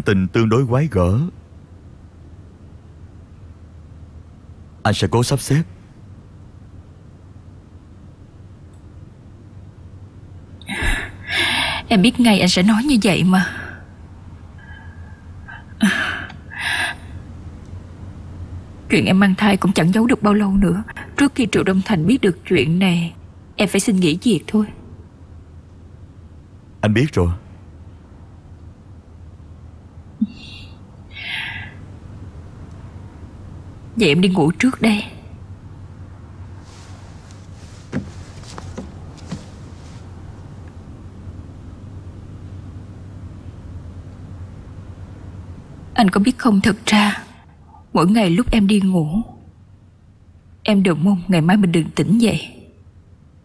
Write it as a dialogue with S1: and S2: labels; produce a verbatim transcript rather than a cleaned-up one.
S1: tình tương đối quái gở. Anh sẽ cố sắp xếp.
S2: Em biết ngay anh sẽ nói như vậy mà. Chuyện em mang thai cũng chẳng giấu được bao lâu nữa. Trước khi Triệu Đông Thành biết được chuyện này, em phải xin nghỉ việc thôi.
S1: Anh biết rồi.
S2: Vậy em đi ngủ trước đây. Anh có biết không, thật ra mỗi ngày lúc em đi ngủ, em đều mong ngày mai mình đừng tỉnh dậy.